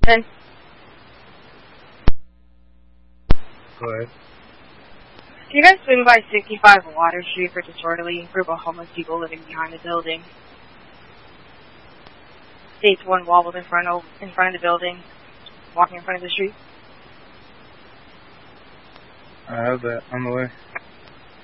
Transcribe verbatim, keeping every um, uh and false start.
ten. Go ahead. Can you guys swing by sixty-five Water Street for disorderly group of homeless people living behind the building? States one wobbled in front of in front of the building, walking in front of the street. I have that on the way.